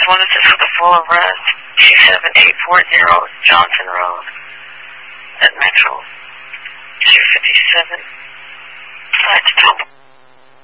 One is for the full arrest, 27840 Johnson Road at Metro 257. Side to Temple.